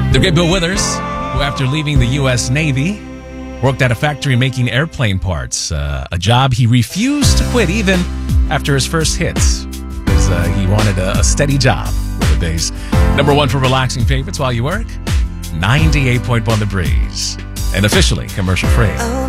The great Bill Withers, who after leaving the U.S. Navy, worked at a factory making airplane parts, a job he refused to quit even after his first hits, because he wanted a steady job with the bass. Number one for relaxing favorites while you work, 98.1 The Breeze, and officially commercial free.